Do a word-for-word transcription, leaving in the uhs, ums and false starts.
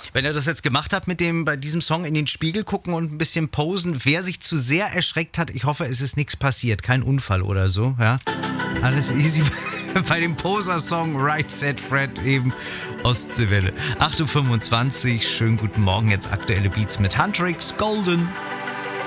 Wenn ihr das jetzt gemacht habt mit dem, bei diesem Song in den Spiegel gucken und ein bisschen posen, wer sich zu sehr erschreckt hat, ich hoffe, es ist nichts passiert, kein Unfall oder so, ja. Alles easy bei dem Poser-Song Right Said Fred eben Ostseewelle. acht Uhr fünfundzwanzig, schönen guten Morgen, jetzt aktuelle Beats mit Huntrix Golden.